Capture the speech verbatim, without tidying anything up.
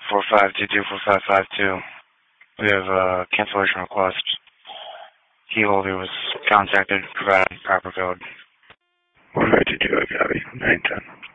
four five two two four five five two. We have a cancellation request. Key holder was contacted, provided proper code. one five two two, I copy. nine ten.